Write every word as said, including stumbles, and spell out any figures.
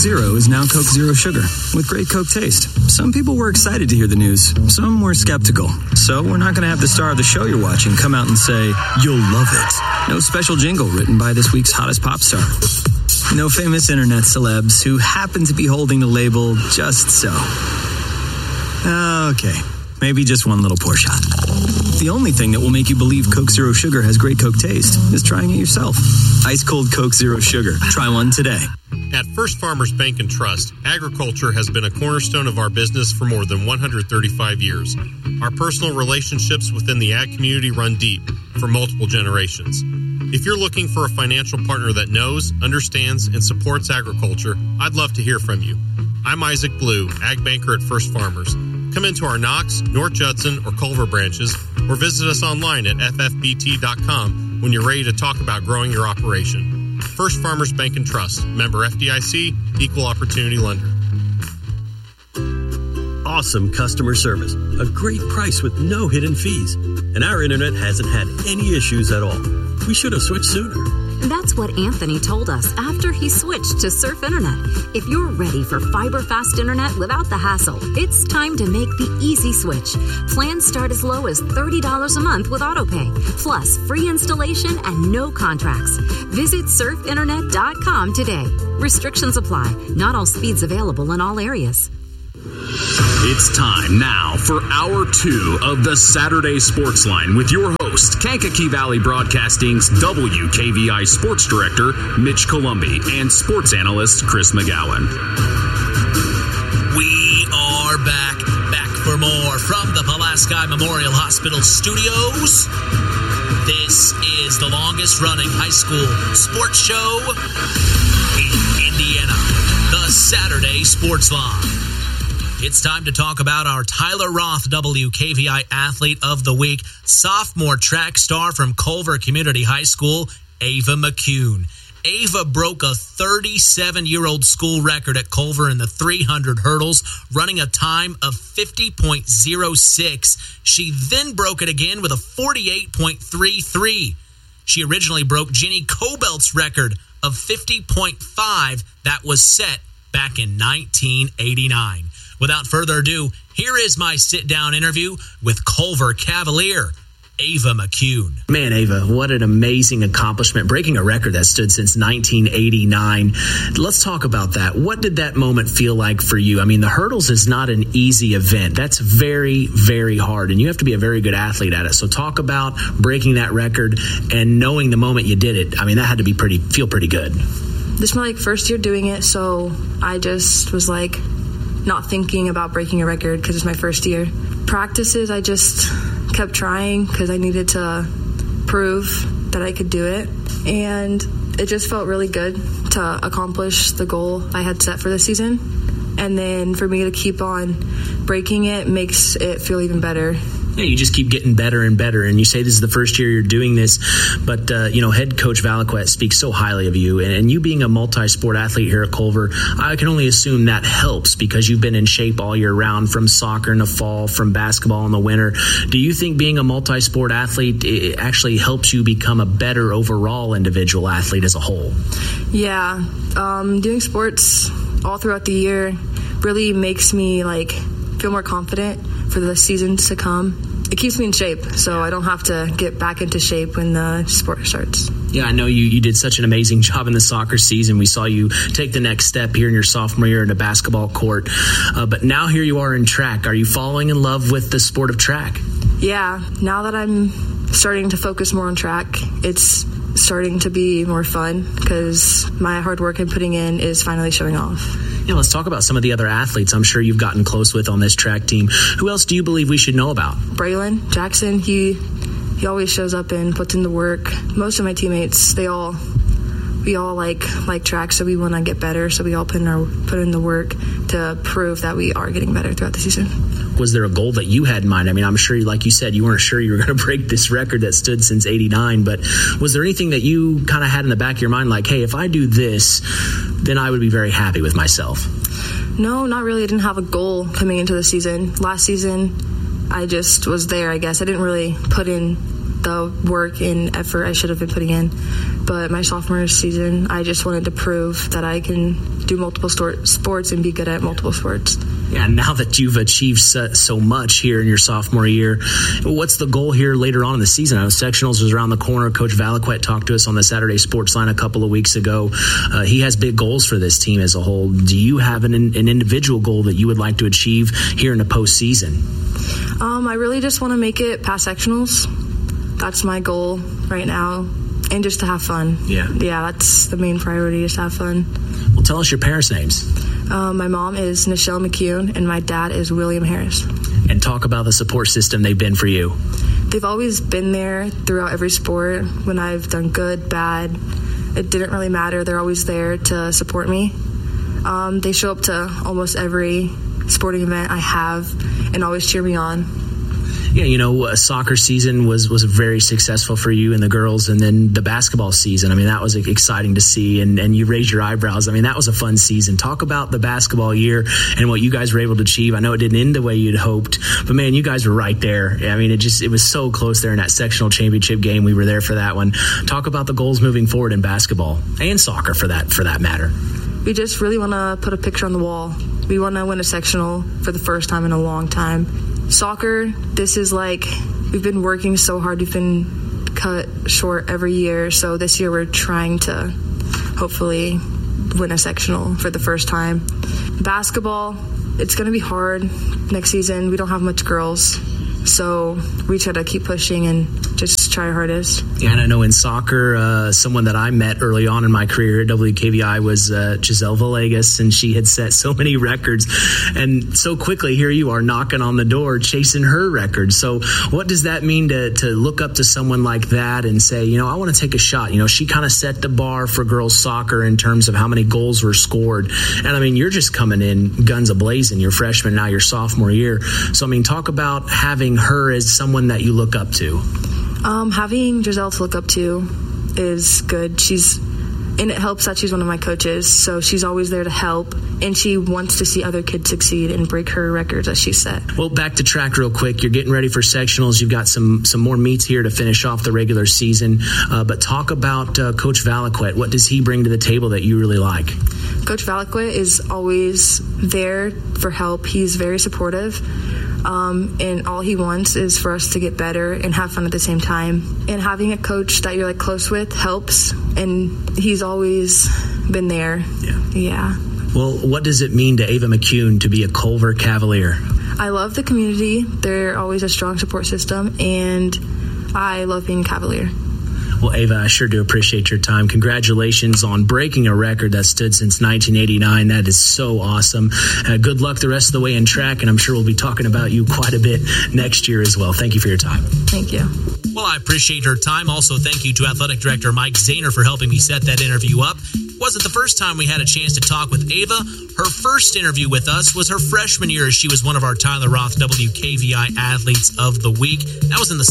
Zero is now Coke Zero Sugar, with great Coke taste. Some people were excited to hear the news. Some were skeptical. So we're not going to have the star of the show you're watching come out and say, "You'll love it." No special jingle written by this week's hottest pop star. No famous internet celebs who happen to be holding the label just so. Okay, maybe just one little pour shot. The only thing that will make you believe Coke Zero Sugar has great Coke taste is trying it yourself. Ice cold Coke Zero Sugar. Try one today. At First Farmers Bank and Trust, agriculture has been a cornerstone of our business for more than one hundred thirty-five years. Our personal relationships within the ag community run deep for multiple generations. If you're looking for a financial partner that knows, understands, and supports agriculture, I'd love to hear from you. I'm Isaac Blue, Ag Banker at First Farmers. Come into our Knox, North Judson, or Culver branches, or visit us online at f f b t dot com when you're ready to talk about growing your operation. First Farmers Bank and Trust, member F D I C, equal opportunity lender. Awesome customer service, a great price with no hidden fees, and our internet hasn't had any issues at all. We should have switched sooner. That's what Anthony told us after he switched to Surf Internet. If you're ready for fiber-fast internet without the hassle, it's time to make the easy switch. Plans start as low as thirty dollars a month with AutoPay, plus free installation and no contracts. Visit surf internet dot com today. Restrictions apply. Not all speeds available in all areas. It's time now for hour two of the Saturday Sports Line with your host, Kankakee Valley Broadcasting's W K V I Sports Director, Mitch Columbi, and sports analyst, Chris McGowan. We are back, back for more from the Pulaski Memorial Hospital studios. This is the longest-running high school sports show in Indiana, the Saturday Sports Line. It's time to talk about our Tyler Roth W K V I Athlete of the Week, sophomore track star from Culver Community High School, Ava McCune. Ava broke a thirty-seven-year-old school record at Culver in the three hundred hurdles, running a time of fifty point oh six. She then broke it again with a forty-eight point three three. She originally broke Jenny Cobelt's record of fifty point five that was set back in nineteen eighty-nine. Without further ado, here is my sit-down interview with Culver Cavalier, Ava McCune. Man, Ava, what an amazing accomplishment, breaking a record that stood since nineteen eighty-nine. Let's talk about that. What did that moment feel like for you? I mean, the hurdles is not an easy event. That's very, very hard, and you have to be a very good athlete at it. So talk about breaking that record and knowing the moment you did it. I mean, that had to be pretty, feel pretty good. This is my like, first year doing it, so I just was like, not thinking about breaking a record because it's my first year. Practices, I just kept trying because I needed to prove that I could do it. And it just felt really good to accomplish the goal I had set for this season. And then for me to keep on breaking it makes it feel even better. Yeah, you just keep getting better and better. And you say this is the first year you're doing this, but, uh, you know, head coach Valaquette speaks so highly of you. And, and you being a multi-sport athlete here at Culver, I can only assume that helps because you've been in shape all year round, from soccer in the fall, from basketball in the winter. Do you think being a multi-sport athlete it actually helps you become a better overall individual athlete as a whole? Yeah, um, doing sports all throughout the year really makes me, like, feel more confident for the seasons to come. It keeps me in shape, so I don't have to get back into shape when the sport starts. Yeah, I know you, you did such an amazing job in the soccer season. We saw you take the next step here in your sophomore year in the basketball court. Uh, but now here you are in track. Are you falling in love with the sport of track? Yeah, now that I'm starting to focus more on track, it's starting to be more fun because my hard work I'm putting in is finally showing off. Yeah, let's talk about some of the other athletes I'm sure you've gotten close with on this track team. Who else do you believe we should know about? Braylon Jackson, he he always shows up and puts in the work. Most of my teammates, they all we all like like track, so we want to get better. So we all put in our put in the work to prove that we are getting better throughout the season. Was there a goal that you had in mind? I mean, I'm sure, like you said, you weren't sure you were going to break this record that stood since eighty-nine, but was there anything that you kind of had in the back of your mind, like, hey, if I do this, then I would be very happy with myself? No, not really. I didn't have a goal coming into the season. Last season, I just was there, I guess. I didn't really put in the work and effort I should have been putting in. But my sophomore season, I just wanted to prove that I can do multiple sports and be good at multiple sports. Yeah, now that you've achieved so, so much here in your sophomore year, what's the goal here later on in the season? I know sectionals is around the corner. Coach Valaquette talked to us on the Saturday Sports Line a couple of weeks ago. Uh, he has big goals for this team as a whole. Do you have an, an individual goal that you would like to achieve here in the postseason? Um, I really just want to make it past sectionals. That's my goal right now. And just to have fun. Yeah. Yeah, that's the main priority, is to have fun. Well, tell us your parents' names. Um, my mom is Nichelle McCune, and my dad is William Harris. And talk about the support system they've been for you. They've always been there throughout every sport. When I've done good, bad, it didn't really matter. They're always there to support me. Um, they show up to almost every sporting event I have and always cheer me on. Yeah, you know, uh, soccer season was, was very successful for you and the girls, and then the basketball season. I mean, that was exciting to see, and, and you raised your eyebrows. I mean, that was a fun season. Talk about the basketball year and what you guys were able to achieve. I know it didn't end the way you'd hoped, but man, you guys were right there. I mean, it just it was so close there in that sectional championship game. We were there for that one. Talk about the goals moving forward in basketball and soccer for that for that matter. We just really want to put a picture on the wall. We want to win a sectional for the first time in a long time. Soccer, this is like, we've been working so hard. We've been cut short every year. So this year we're trying to hopefully win a sectional for the first time. Basketball, it's going to be hard next season. We don't have much girls. So we try to keep pushing and just try our hardest. Yeah, and I know in soccer, uh, someone that I met early on in my career at W K V I was uh, Giselle Villegas, and she had set so many records. And so quickly, here you are knocking on the door, chasing her record. So what does that mean to, to look up to someone like that and say, you know, I want to take a shot? You know, she kind of set the bar for girls soccer in terms of how many goals were scored. And, I mean, you're just coming in guns a-blazing. You're freshman, now your sophomore year. So, I mean, talk about having her as someone that you look up to. Um, having Giselle to look up to is good. She's, and it helps that she's one of my coaches, so she's always there to help, and she wants to see other kids succeed and break her records as she set. Well, back to track real quick. You're getting ready for sectionals. You've got some some more meets here to finish off the regular season, uh, but talk about uh, Coach Valaquette. What does he bring to the table that you really like? Coach Valaquette is always there for help. He's very supportive. Um, and all he wants is for us to get better and have fun at the same time. And having a coach that you're like close with helps, and he's always been there. Yeah. Yeah. Well, what does it mean to Ava McCune to be a Culver Cavalier? I love the community. They're always a strong support system, and I love being a Cavalier. Well, Ava, I sure do appreciate your time. Congratulations on breaking a record that stood since nineteen eighty-nine. That is so awesome. Uh, good luck the rest of the way in track, and I'm sure we'll be talking about you quite a bit next year as well. Thank you for your time. Thank you. Well, I appreciate her time. Also, thank you to Athletic Director Mike Zahner for helping me set that interview up. It wasn't the first time we had a chance to talk with Ava. Her first interview with us was her freshman year, as she was one of our Tyler Roth W K V I Athletes of the Week. That was in the